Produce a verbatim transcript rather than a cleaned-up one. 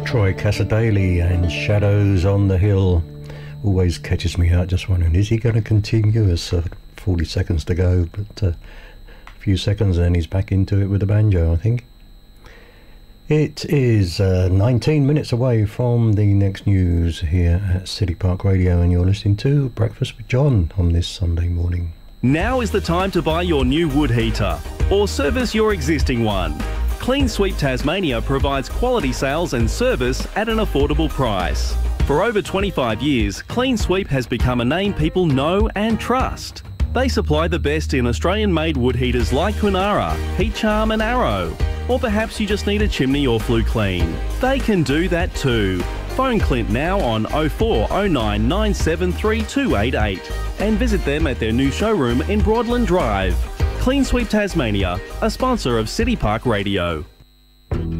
Troy Cassar-Daley and Shadows on the Hill. Always catches me out just wondering, is he going to continue? It's uh, forty seconds to go, but uh, a few seconds and he's back into it with the banjo, I think. It is uh, nineteen minutes away from the next news here at City Park Radio, and you're listening to Breakfast with John on this Sunday morning. Now is the time to buy your new wood heater or service your existing one. Clean Sweep Tasmania provides quality sales and service at an affordable price. For over twenty-five years, Clean Sweep has become a name people know and trust. They supply the best in Australian-made wood heaters like Kunara, Heat Charm and Arrow. Or perhaps you just need a chimney or flue clean. They can do that too. Phone Clint now on oh four oh nine nine seven three two eight eight and visit them at their new showroom in Broadland Drive. Clean Sweep Tasmania, a sponsor of City Park Radio.